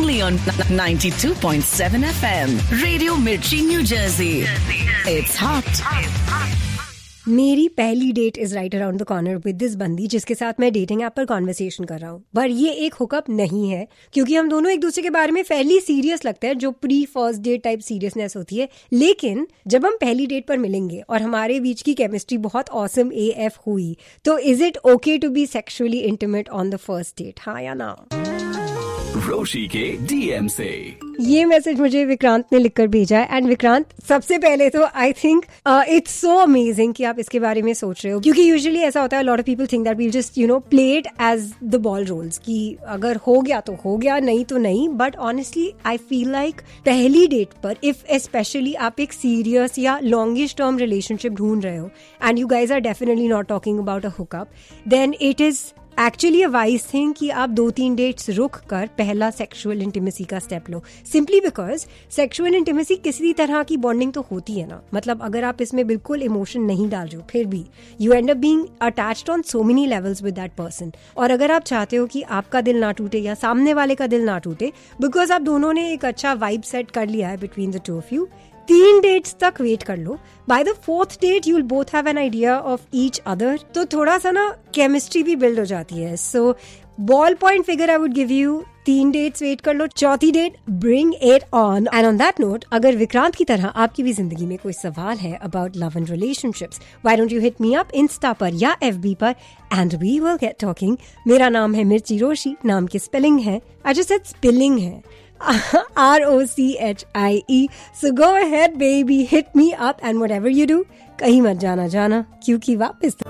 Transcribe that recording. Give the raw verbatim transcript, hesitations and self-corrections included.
only on ninety-two point seven F M. Radio Mirchi, New Jersey. It's hot. मेरी पहली date is right around the corner with this बंदी जिसके साथ मैं dating app पर conversation कर रहा हूँ. पर ये एक हुकअप नहीं है क्योंकि हम दोनों एक दूसरे के बारे में फैली सीरियस लगते हैं, जो pre first date type seriousness होती है. लेकिन जब हम पहली डेट पर मिलेंगे और हमारे बीच की केमिस्ट्री बहुत ऑसम ए एफ हुई, तो is it okay to be sexually intimate on the first date, हाँ या ना? रोशी के डीएम से ये मैसेज मुझे विक्रांत ने लिखकर भेजा है. एंड विक्रांत, सबसे पहले तो I think it's so amazing कि आप इसके बारे में सोच रहे हो, क्योंकि यूजुअली ऐसा होता है, lot of people think that we just you know play it as the ball roles, कि अगर हो गया तो हो गया, नहीं तो नहीं. But honestly I feel like पहली डेट पर इफ स्पेशली आप एक सीरियस या लॉन्गेस्ट टर्म रिलेशनशिप ढूंढ रहे हो and you guys are definitely not talking about a hookup, then it is actually a wise thing कि आप दो तीन डेट्स रुक कर पहला सेक्सुअल इंटीमेसी का step low. Simply because sexual intimacy किसी तरह की बॉन्डिंग तो होती है ना. मतलब अगर आप इसमें बिल्कुल इमोशन नहीं डाल रहे हो, फिर भी you and up being attached on so many levels with that person. और अगर आप चाहते हो कि आपका दिल ना टूटे या सामने वाले का दिल ना टूटे, बिकॉज आप दोनों ने एक अच्छा वाइब सेट कर लिया है between the two of you, तीन डेट्स तक वेट कर लो. By the fourth date you will both have an idea of each other, तो थोड़ा सा ना केमिस्ट्री भी बिल्ड हो जाती है. सो ball point figure I would give you, तीन डेट्स वेट कर लो, चौथी date bring it on. And on that note, अगर विक्रांत की तरह आपकी भी जिंदगी में कोई सवाल है about love and relationships, why don't you hit me up Insta पर या एफबी पर and we will get talking. मेरा नाम है मिर्ची रोशी, नाम की स्पेलिंग है, आई जस्ट सेड स्पेलिंग है, R O C H I E. So go ahead baby, hit me up and whatever you do, कहीं मत जाना जाना, क्योंकि वापस